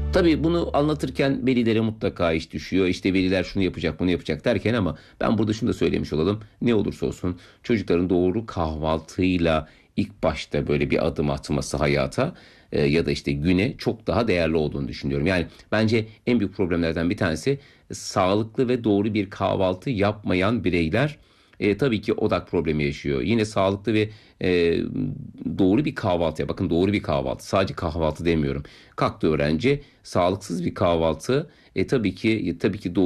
Tabii bunu anlatırken velilere mutlaka iş düşüyor. İşte veliler şunu yapacak, bunu yapacak derken ama ben burada şunu da söylemiş olalım. Ne olursa olsun çocukların doğru kahvaltıyla ilk başta böyle bir adım atması hayata ya da işte güne çok daha değerli olduğunu düşünüyorum. Yani bence en büyük problemlerden bir tanesi sağlıklı ve doğru bir kahvaltı yapmayan bireyler tabii ki odak problemi yaşıyor. Yine sağlıklı ve e, doğru bir kahvaltıya bakın, doğru bir kahvaltı, sadece kahvaltı demiyorum. Kalktı öğrenci, sağlıksız bir kahvaltı tabii ki